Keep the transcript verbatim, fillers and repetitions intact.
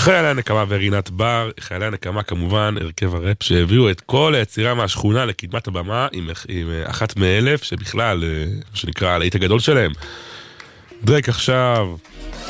חיילי הנקמה ורינת בר, חיילי הנקמה כמובן, הרכב הראפ שהביאו את כל היצירה מהשכונה לקדמת הבמה עם, עם אחת מאלף, שבכלל, שנקרא, הלהיט הגדול שלהם. דרייק עכשיו,